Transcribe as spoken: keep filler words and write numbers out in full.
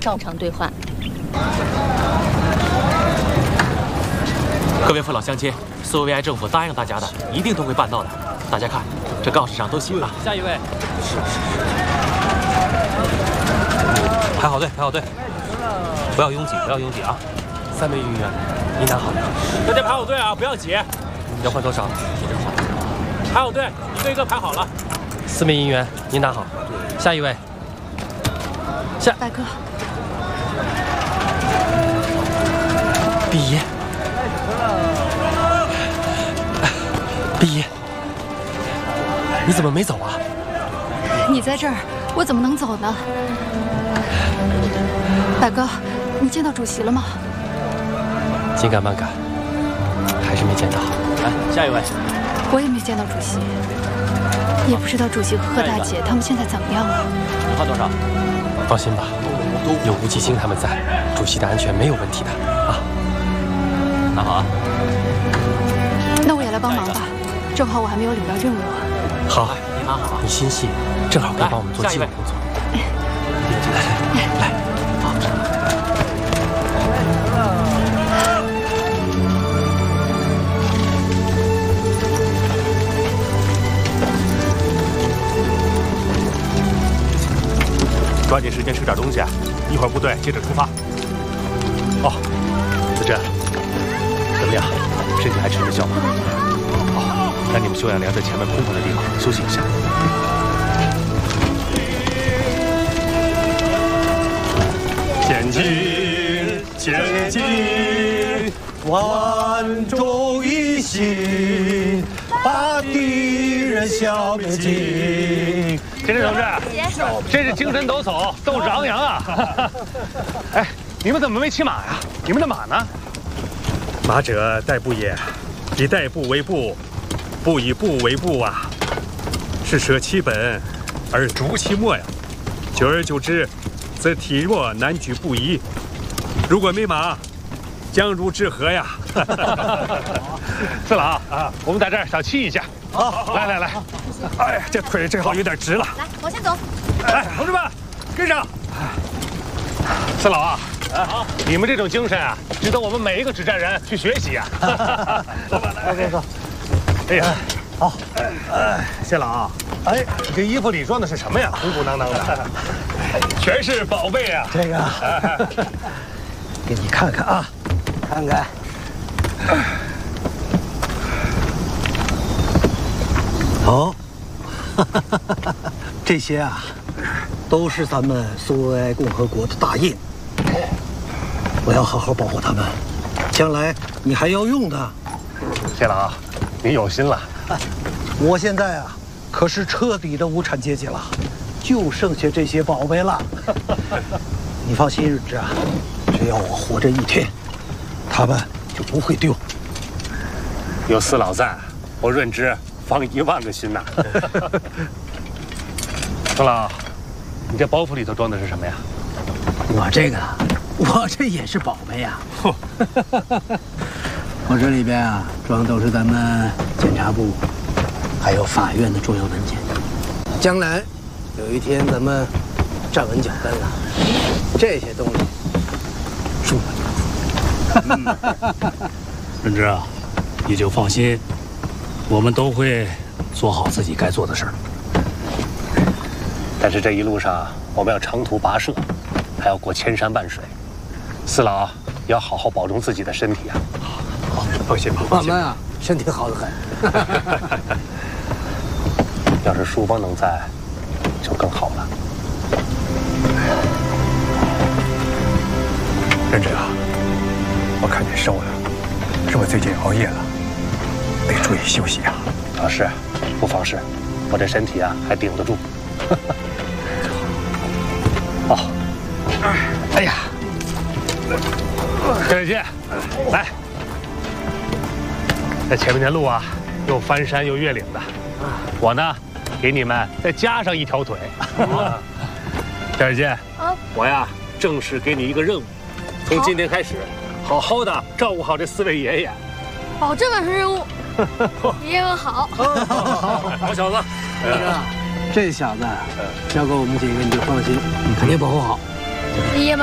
照常兑换。 各位父老乡亲，苏维埃政府答应大家的，一定都会办到的。大家看，这告示上都写了。下一位。是是是。 排好队，排好队，不要拥挤，不要拥挤啊！三位运员，您拿好。 大家排好队啊，不要挤。 要换多少？ 排好队，一个一个排好了。 四名银员，您拿好。下一位。下。 大哥。 毕仪。毕仪，你怎么没走啊？ 你在这儿，我怎么能走呢？大哥，你见到主席了吗？ 紧赶慢赶，还是没见到。 来，下一位。 我也没见到主席，也不知道主席和贺大姐他们现在怎么样了。 你换多少？ 放心吧，有吴继兴他们在，主席的安全没有问题的啊。 拿好啊。 那我也来帮忙吧，正好我还没有领到任务。 好， 你拿好， 你心细，正好可以帮我们做基本工作。来，来，放这。 抓紧时间吃点东西，一会儿部队接着出发。哦，子珍，怎么样？身体还吃得消吗？好，那你们休养连在前面空旷的地方休息一下。前进，前进，万众一心，把敌人消灭尽。田震同志，真是精神抖擞，斗志昂扬啊！哎，你们怎么没骑马呀？你们的马呢？马者代步也，以代步为步，不以步为步啊！是舍其本而逐其末呀。久而久之，则体弱难举步移。如果没马，将如治何呀？四老啊，我们在这儿小憩一下。好，来来来。哎呀，这腿正好有点直了。 来，我先走。 哎，同志们，跟上！四老啊，好，你们这种精神啊，值得我们每一个指战人去学习啊！老板来，跟上。哎呀，好。哎，谢老啊，哎，你这衣服里装的是什么呀？鼓鼓囊囊的，全是宝贝啊！ 这个，给你看看啊，看看。好。这些啊，都是咱们苏维埃共和国的大印。我要好好保护他们，将来你还要用的。 谢老，你有心了。 我现在啊，可是彻底的无产阶级了，就剩下这些宝贝了。你放心，日志啊，只要我活着一天，他们就不会丢。 有四老在，我润之放一万个心呐！四老，你这包袱里头装的是什么呀？ 我这个，我这也是宝贝呀！我这里边啊，装的都是咱们检察部，还有法院的重要文件。将来有一天咱们站稳脚跟了，这些东西是我的。 润之啊，你就放心。我们都会做好自己该做的事儿， 但是这一路上我们要长途跋涉，还要过千山万水，四老要好好保重自己的身体啊！好，放心吧， 我们啊，身体好得很。 要是淑芳能在，就更好了。 任志啊，我看你瘦了，是不是最近熬夜了？得注意休息啊！ 啊，是，不妨事，我这身体啊还顶得住。哦，哎呀，郑水军，来，这前面的路啊，又翻山又越岭的，我呢，给你们再加上一条腿。郑水军，啊，我呀，正式给你一个任务，从今天开始，好好的照顾好这四位爷爷。 保证完成任务。爷爷们好， 好小子， 哥哥，这小子交给我们几个你就放心，肯定保护好。 爷爷们